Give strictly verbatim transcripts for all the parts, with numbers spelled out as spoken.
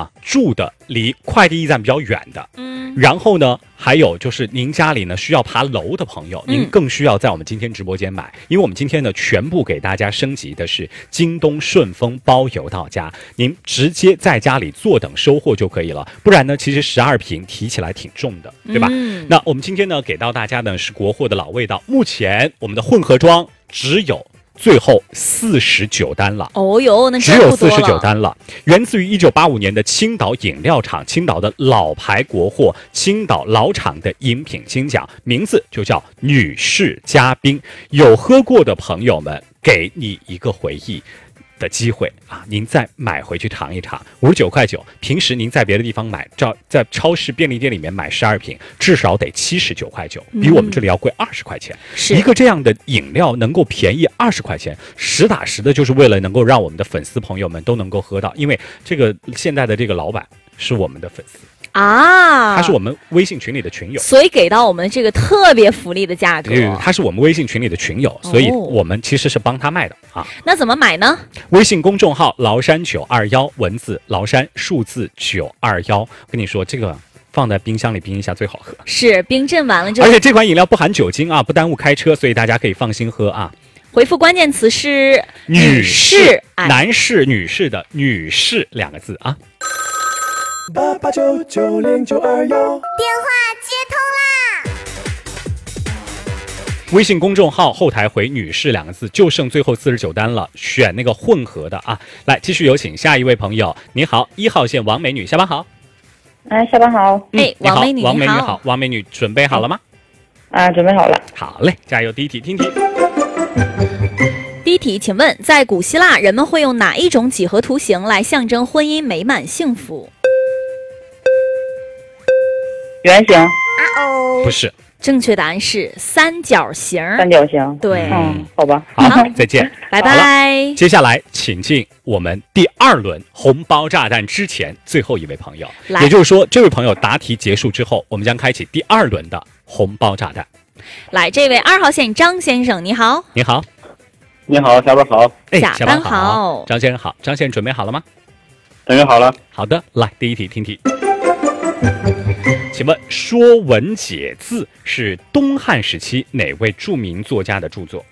啊住的离快递驿站比较远的， 嗯， 然后呢，还有就是您家里呢需要爬楼的朋友，您更需要在我们今天直播间买，因为我们今天呢全部给大家升级的是京东顺丰包邮到家，您直接在家里坐等收货就可以了。不然呢，其实十二瓶提起来挺重的，对吧？ 嗯、 那我们今天呢给到大家呢是国货的老味道，目前我们的混合装只有最后四十九单了， 哦哟，那只有四十九单了。源自于一九八五年的青岛饮料厂，青岛的老牌国货，青岛老厂的饮品金奖，名字就叫女士嘉宾。有喝过的朋友们，给你一个回忆的机会啊！您再买回去尝一尝，五十九块九。平时您在别的地方买，照在超市、便利店里面买十二瓶，至少得七十九块九，比我们这里要贵二十块钱。 是一个这样的饮料能够便宜二十块钱，实打实的就是为了能够让我们的粉丝朋友们都能够喝到，因为这个现在的这个老板是我们的粉丝。 啊， 他是我们微信群里的群友， 所以给到我们这个特别福利的价格。 嗯，他是我们微信群里的群友，所以我们其实是帮他卖的啊。 那怎么买呢？ 微信公众号崂山九二幺，文字崂山，数字九二幺。跟你说，这个放在冰箱里冰一下最好喝。 是冰镇完了之后， 而且这款饮料不含酒精啊，不耽误开车，所以大家可以放心喝啊。 回复关键词是女士， 哎、 男士、女士的女士两个字啊。 八八九九零九二幺， 电话接通啦！微信公众号后台回女士两个字，就剩最后四十九单了，选那个混合的啊。来，继续有请下一位朋友。你好，一号线王美女，下班好。 哎，下班好。 哎、 嗯， 王美女， 王美女好，王美女准备好了吗？ 啊，准备好了。 好嘞，加油！第一题，听题。 第一题，请问在古希腊，人们会用哪一种几何图形来象征婚姻美满幸福？ 圆形。 啊哦， 不是， 正确答案是三角形。 三角形。 对， 嗯，好吧。 好，再见， 拜拜。 接下来，请进我们第二轮红包炸弹之前最后一位朋友，也就是说，这位朋友答题结束之后，我们将开启第二轮的红包炸弹。 来，这位二号线张先生，你好。 你好。 你好，下班好。 哎， 下班好。 张先生好，张先生准备好了吗？ 准备好了。 好的，来第一题，听题。请问《说文解字》是东汉时期哪位著名作家的著作？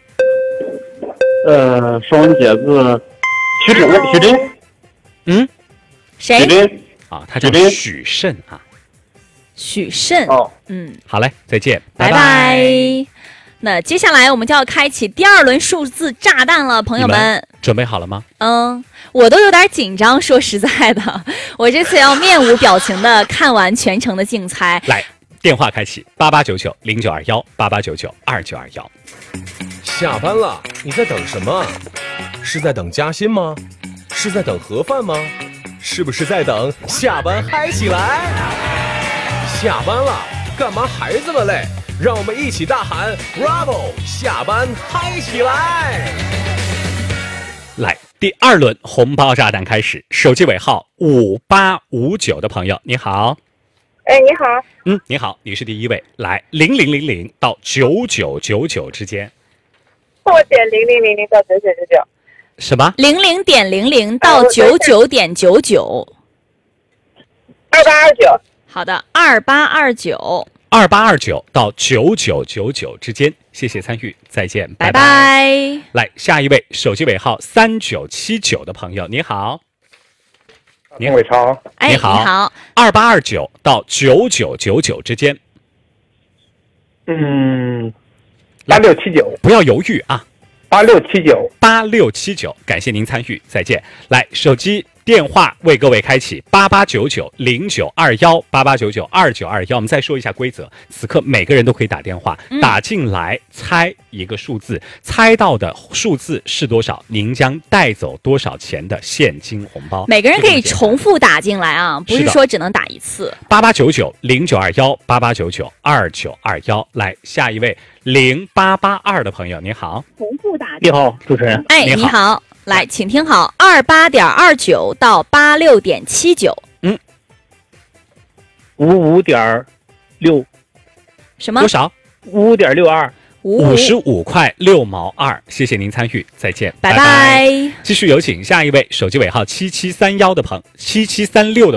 呃，《说文解字》，徐志徐真。 嗯， 谁？ 徐真啊，他叫许慎啊。 许慎。 哦， 嗯， 好嘞，再见， 拜拜。 拜拜。 那接下来我们就要开启第二轮数字炸弹了，朋友们， 们准备好了吗？ 嗯，我都有点紧张，说实在的，我这次要面无表情的看完全程的竞猜。 来，电话开启八八九九零九二幺八八九九二九二幺。 下班了，你在等什么？是在等加薪吗？是在等盒饭吗？是不是在等下班嗨起来？下班了，干嘛还这么累？让我们一起大喊 Bravo， 下班嗨起来！ 来，第二轮红包炸弹开始，手机尾号五八五九的朋友，你好。 哎，你好。 嗯，你好，你是第一位。来，零零零零到九九九九之间。 我点零零零零到九九九九。 什么？ 零零点零零到九九点九九。 二八二九。 好的，二八二九。 二八二九到九九九九之间，谢谢参与，再见， 拜拜。 拜。 来，下一位手机尾号三九七九的朋友，你好。 你伟超。 哎， 你好。 你好。 二八二九到九九九九之间。 嗯，八六七九。 不要犹豫啊。 八六七九。 八六七九，感谢您参与，再见。来，手机电话为各位开启八八九九零九二幺八八九九二九二幺。我们再说一下规则，此刻每个人都可以打电话、嗯、打进来猜一个数字，猜到的数字是多少，您将带走多少钱的现金红包。 每个人可以重复打进来啊，不是说只能打一次。 八八九九零九二幺八八九九二九二幺。来，下一位零八八二的朋友，你好。 重复打。 你好，主持人。 哎，你好。来，请听好，二八点二九到八六点七九。 嗯， 五五点六。 什么？ 多少？ 五五点六二。 五十五块六毛二。谢谢您参与，再见， 拜拜。 拜拜。继续有请下一位手机尾号七七三幺的朋七七三六的。